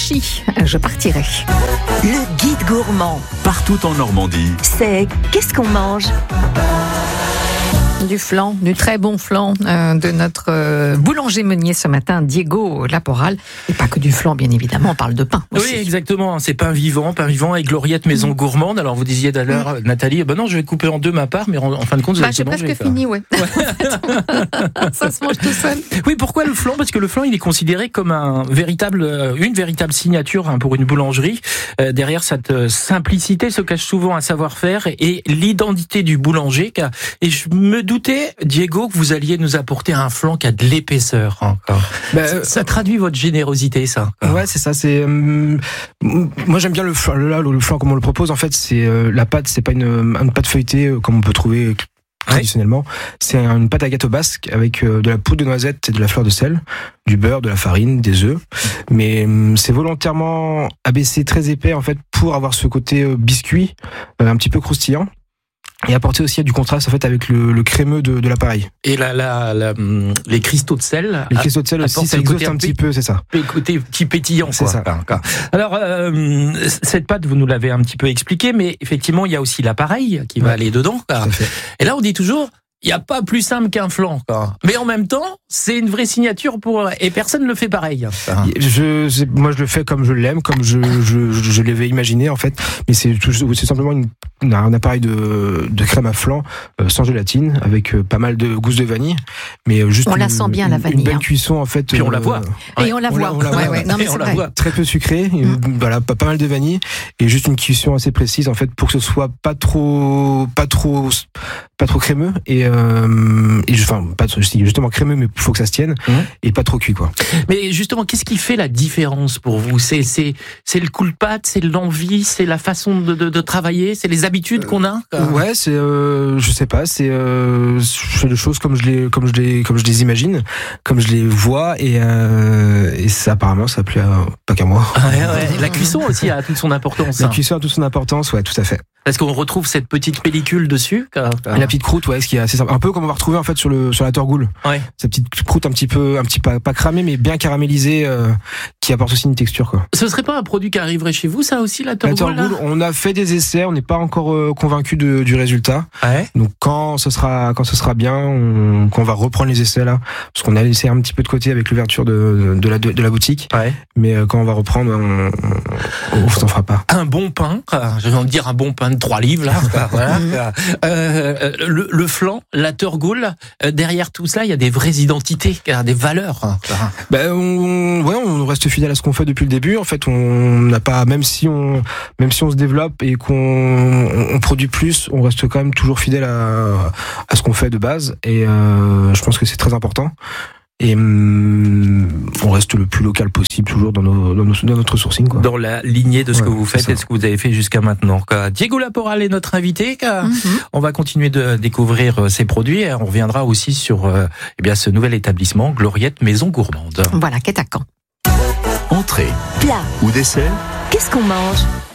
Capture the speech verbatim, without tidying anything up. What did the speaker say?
Grouchy, je partirai. Le guide gourmand, Partout en Normandie. c'est qu'est-ce qu'on mange? Du flan, du très bon flan euh, de notre euh, boulanger meunier ce matin, Diego Laporal. Et pas que du flan, bien évidemment, on parle de pain aussi. Oui, exactement. C'est pain vivant, pain vivant avec Gloriette Maison mmh. Gourmande. Alors vous disiez d'ailleurs, mmh. Nathalie, ben non, je vais couper en deux ma part, mais en, en fin de compte, vous bah, avez j'ai mangé, presque quoi. fini, ouais. ouais. Ça se mange tout seul. Oui, pourquoi le flan? Parce que le flan, il est considéré comme un véritable, une véritable signature hein, pour une boulangerie. Euh, derrière cette simplicité se cache souvent un savoir-faire et l'identité du boulanger. Et je me doutais, Diego, que vous alliez nous apporter un flan qui a de l'épaisseur encore. Bah, ça, ça traduit votre générosité, ça. Ouais, c'est ça. C'est euh, moi j'aime bien le flan. Là, le flan comme on le propose, en fait, c'est euh, la pâte. C'est pas une, une pâte feuilletée euh, comme on peut trouver traditionnellement. Ouais. C'est une pâte à gâteau basque avec euh, de la poudre de noisette et de la fleur de sel, du beurre, de la farine, des œufs. Mais euh, c'est volontairement abaissé très épais en fait pour avoir ce côté euh, biscuit, euh, un petit peu croustillant. Et apporter aussi du contraste en fait avec le, le crémeux de, de l'appareil. Et la, la, la, les cristaux de sel. Les cristaux de sel aussi, ça exauce un petit peu, c'est ça. Côté petit pétillant, c'est quoi. ça. Alors euh, cette pâte, vous nous l'avez un petit peu expliqué, mais effectivement, il y a aussi l'appareil qui va ouais. aller dedans. Quoi. Et là, on dit toujours. Il n'y a pas plus simple qu'un flan, quoi. Mais en même temps, c'est une vraie signature pour et personne ne le fait pareil. Je, moi, je le fais comme je l'aime, comme je, je, je l'avais imaginé en fait. Mais c'est, c'est simplement une, un appareil de, de crème à flan euh, sans gélatine, avec euh, pas mal de gousses de vanille, mais juste on une, la sent bien la vanille. Une belle hein. cuisson en fait. Puis on euh, la voit. Et on la voit. On la, on la ouais, voit. Ouais. Non, mais c'est vrai. Très peu sucré, mmh. voilà, pas, pas mal de vanille et juste une cuisson assez précise en fait pour que ce soit pas trop, pas trop, pas trop crémeux et euh, et enfin pas justement crémeux mais faut que ça se tienne mmh. et pas trop cuit quoi. Mais justement, qu'est-ce qui fait la différence pour vous? C'est c'est c'est le coup de pâte, c'est l'envie, c'est la façon de de, de travailler, c'est les habitudes euh, qu'on a. Quoi. Ouais, c'est euh, je sais pas, c'est euh, je fais les choses comme je les comme je les comme je les imagine, comme je les vois et euh, et ça apparemment ça plaît à, pas qu'à moi. Ah ouais, ouais. La cuisson aussi a toute son importance. La hein. cuisson a toute son importance, ouais, tout à fait. Parce qu'on retrouve cette petite pellicule dessus. Quoi. La petite croûte, ouais, ce qui est assez simple. Un peu comme on va retrouver en fait sur le sur la torgoule. Ouais. Cette petite croûte un petit peu, un petit pas, pas cramée mais bien caramélisée, euh, qui apporte aussi une texture quoi. Ce serait pas un produit qui arriverait chez vous, ça aussi la torgoule? La torgoule, on a fait des essais, on n'est pas encore euh, convaincu de, du résultat. Ouais. Donc quand ce sera quand ce sera bien, on, quand on va reprendre les essais là, parce qu'on a laissé un petit peu de côté avec l'ouverture de de la de, de la boutique. Ouais. Mais euh, quand on va reprendre, on, on, on s'en fera pas. Un bon pain, je vais en dire un bon pain de trois livres là. Voilà. euh, le, le flan, la torgoule, euh, derrière tout cela, il y a des vraies identités, des valeurs. Ben on, ouais, on reste fidèle à ce qu'on fait depuis le début. En fait, on n'a pas, même si on, même si on se développe et qu'on on, on produit plus, on reste quand même toujours fidèle à, à ce qu'on fait de base. Et euh, je pense que c'est très important. Et hum, on reste le plus local possible toujours dans, nos, dans, nos, dans notre sourcing quoi. Dans la lignée de ce ouais, que vous faites et de ce que vous avez fait jusqu'à maintenant. Diego Laporal est notre invité. Mm-hmm. On va continuer de découvrir ses produits et on reviendra aussi sur euh, eh bien, ce nouvel établissement Gloriette Maison Gourmande. Voilà, qu'est à Caen. Entrée, plat ou dessert, qu'est-ce qu'on mange?